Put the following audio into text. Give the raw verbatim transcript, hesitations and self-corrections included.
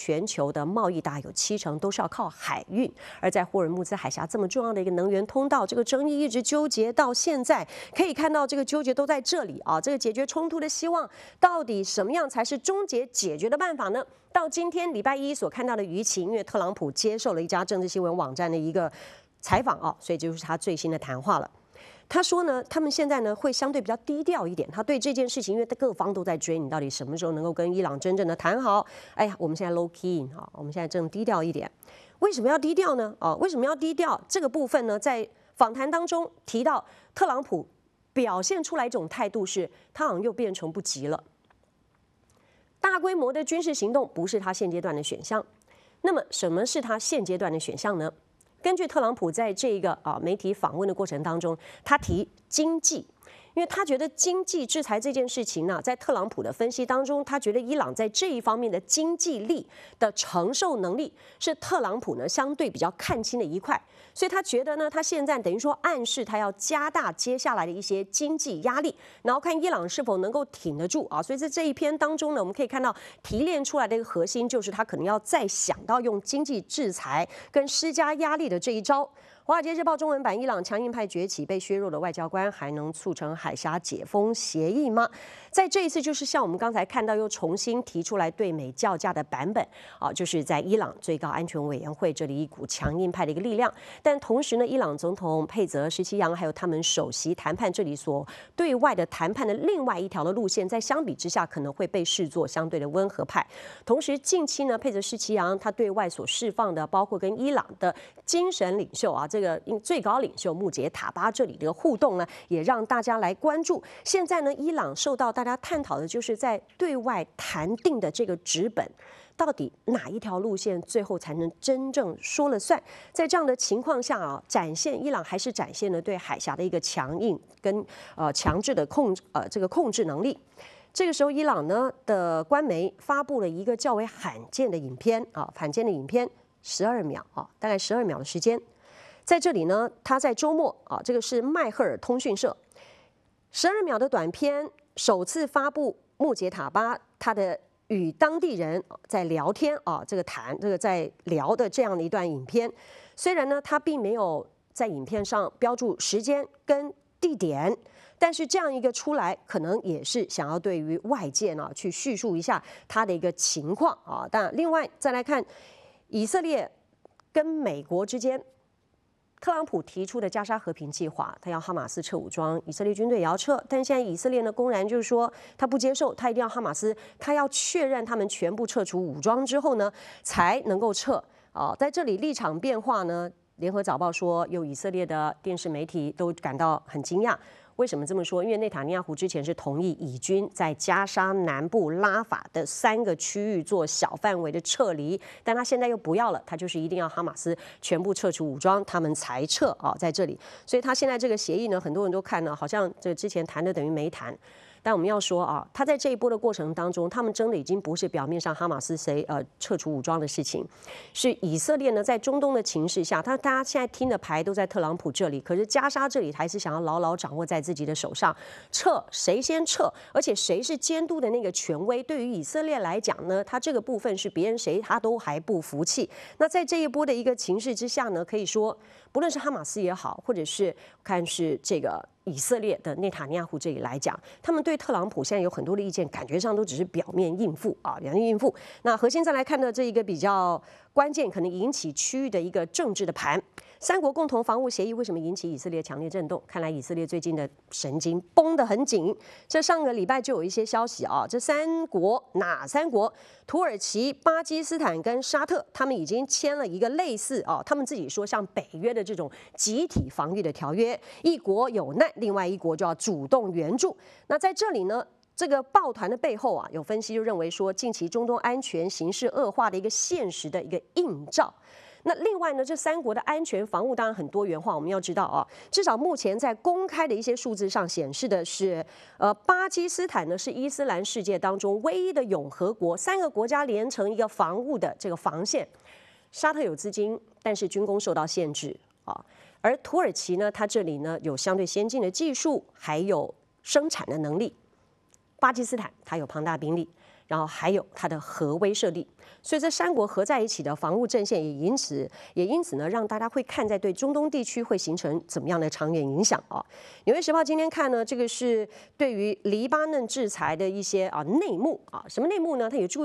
全球的贸易大概有七成都是要靠海运，而在霍尔木兹海峡这么重要的一个能源通道，这个争议一直纠结到现在，可以看到这个纠结都在这里啊。这个解决冲突的希望，到底什么样才是终结解决的办法呢？到今天礼拜一所看到的舆情，因为特朗普接受了一家政治新闻网站的一个采访啊，所以就是他最新的谈话了。他说呢，他们现在呢会相对比较低调一点。他对这件事情，因为各方都在追你，到底什么时候能够跟伊朗真正的谈好？哎呀，我们现在 low key 啊，我们现在正低调一点。为什么要低调呢？啊，为什么要低调？这个部分呢，在访谈当中提到，特朗普表现出来一种态度是，他好像又变成不急了。大规模的军事行动不是他现阶段的选项。那么，什么是他现阶段的选项呢？根据特朗普在这个啊媒体访问的过程当中，他提经济，因为他觉得经济制裁这件事情呢，在特朗普的分析当中，他觉得伊朗在这一方面的经济力的承受能力是特朗普呢相对比较看轻的一块，所以他觉得呢，他现在等于说暗示他要加大接下来的一些经济压力，然后看伊朗是否能够挺得住啊。所以在这一篇当中呢，我们可以看到提炼出来的一个核心就是他可能要再想到用经济制裁跟施加压力的这一招。华尔街日报中文版：伊朗强硬派崛起，被削弱的外交官还能促成海峡解封协议吗？在这一次，就是像我们刚才看到，又重新提出来对美叫价的版本啊，就是在伊朗最高安全委员会这里一股强硬派的一个力量。但同时呢，伊朗总统佩泽十七扬还有他们首席谈判这里所对外的谈判的另外一条的路线，在相比之下可能会被视作相对的温和派。同时，近期呢，佩泽十七扬他对外所释放的，包括跟伊朗的精神领袖啊，这个最高领袖穆杰塔巴这里的互动呢，也让大家来关注。现在呢，伊朗受到大家探讨的就是在对外谈定的这个纸本，到底哪一条路线最后才能真正说了算？在这样的情况下啊，展现伊朗还是展现了对海峡的一个强硬跟呃强制的控呃这个控制能力。这个时候，伊朗呢的官媒发布了一个较为罕见的影片啊，罕见的影片，十二秒啊，大概十二秒的时间。在这里呢，他在周末啊，这个是迈赫尔通讯社十二秒的短片，首次发布穆杰塔巴他的与当地人在聊天啊，这个谈这个在聊的这样的一段影片。虽然呢，他并没有在影片上标注时间跟地点，但是这样一个出来，可能也是想要对于外界呢去叙述一下他的一个情况啊。但另外再来看以色列跟美国之间。特朗普提出的加沙和平计划，他要哈马斯撤武装，以色列军队也要撤。但现在以色列呢，公然就是说他不接受，他一定要哈马斯，他要确认他们全部撤除武装之后呢，才能够撤。啊，在这里立场变化呢，联合早报说，有以色列的电视媒体都感到很惊讶。为什么这么说？因为内塔尼亚胡之前是同意以军在加沙南部拉法的三个区域做小范围的撤离，但他现在又不要了，他就是一定要哈马斯全部撤除武装，他们才撤啊，在这里。所以他现在这个协议呢，很多人都看了，好像这之前谈的等于没谈。但我们要说啊，他在这一波的过程当中，他们真的已经不是表面上哈马斯谁呃撤除武装的事情，是以色列呢在中东的情势下，他大家现在听的牌都在特朗普这里，可是加沙这里还是想要牢牢掌握在自己的手上，撤谁先撤，而且谁是监督的那个权威，对于以色列来讲呢，他这个部分是别人谁他都还不服气。那在这一波的一个情势之下呢，可以说不论是哈马斯也好，或者是看是这个。以色列的内塔尼亚胡这里来讲，他们对特朗普现在有很多的意见，感觉上都只是表面应付啊，表面应付。那核心再来看的这一个比较关键，可能引起区域的一个政治的盘。三国共同防务协议为什么引起以色列强烈震动？看来以色列最近的神经绷得很紧。这上个礼拜就有一些消息啊，这三国哪三国？土耳其、巴基斯坦跟沙特，他们已经签了一个类似啊，他们自己说像北约的这种集体防御的条约，一国有难，另外一国就要主动援助。那在这里呢？这个抱团的背后啊，有分析就认为说，近期中东安全形势恶化的一个现实的一个映照。那另外呢，这三国的安全防务当然很多元化，我们要知道啊，至少目前在公开的一些数字上显示的是，呃，巴基斯坦呢是伊斯兰世界当中唯一的永和国，三个国家连成一个防务的这个防线。沙特有资金，但是军工受到限制啊，而土耳其呢，它这里呢有相对先进的技术，还有生产的能力。巴基斯坦它有庞大兵力， 然后还有它的核威慑力。所以这三国合在一起的防务阵线，也因此也因此呢，让大家会看在对中东地区会形成怎么样的长远影响啊？纽约时报今天看呢，这个是对于黎巴嫩制裁的一些啊内幕啊，什么内幕呢？它有注意。